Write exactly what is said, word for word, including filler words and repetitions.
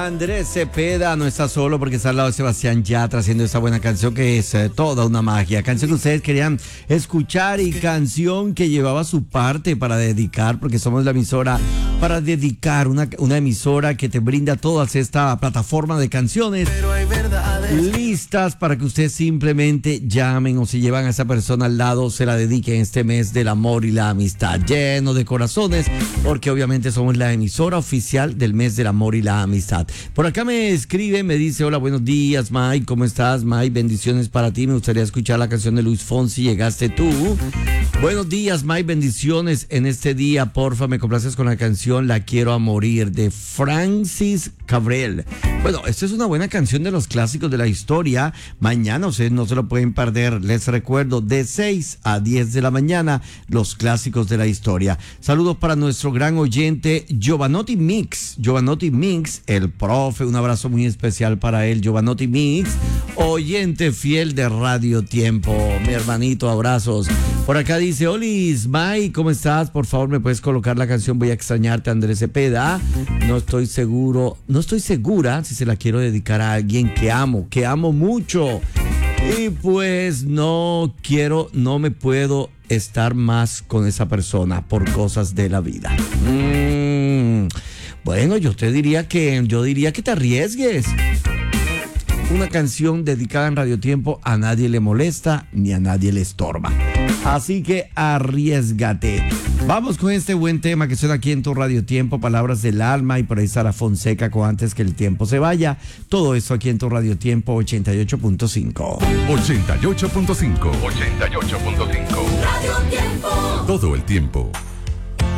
Andrés Cepeda no está solo porque está al lado de Sebastián Yatra haciendo esa buena canción que es eh, toda una magia. Canción que ustedes querían escuchar y canción que llevaba su parte para dedicar, porque somos la emisora para dedicar, una, una emisora que te brinda toda esta plataforma de canciones listas para que ustedes simplemente llamen o si llevan a esa persona al lado, se la dediquen este mes del amor y la amistad, lleno de corazones, porque obviamente somos la emisora oficial del mes del amor y la amistad. Por acá me escribe, me dice: hola, buenos días, Mike, ¿cómo estás, Mike? Bendiciones para ti, me gustaría escuchar la canción de Luis Fonsi, Llegaste tú. Buenos días, Mike, bendiciones en este día, porfa, me complaces con la canción La Quiero a Morir de Francis Cabrel. Bueno, esta es una buena canción de los clásicos de la historia. Mañana ustedes no se lo pueden perder. Les recuerdo, de seis a diez de la mañana, los clásicos de la historia. Saludos para nuestro gran oyente Giovanotti Mix. Giovanotti Mix, el profe, un abrazo muy especial para él. Giovanotti Mix, oyente fiel de Radio Tiempo. Mi hermanito, abrazos. Por acá dice: Olis, Mike, ¿cómo estás? Por favor, ¿me puedes colocar la canción Voy a extrañarte, Andrés Cepeda? No estoy seguro, no estoy segura si se la quiero dedicar a alguien que amo, que amo mucho. Y pues no quiero, no me puedo estar más con esa persona por cosas de la vida. Mm, bueno, yo te diría que, yo diría que te arriesgues. Una canción dedicada en Radio Tiempo a nadie le molesta ni a nadie le estorba. Así que arriesgate. Vamos con este buen tema que suena aquí en tu Radio Tiempo, Palabras del Alma, y por ahí Sara Fonseca con Antes que el tiempo se vaya. Todo eso aquí en tu Radio Tiempo ochenta y ocho punto cinco. ochenta y ocho punto cinco. ochenta y ocho punto cinco. Radio Tiempo. Todo el tiempo.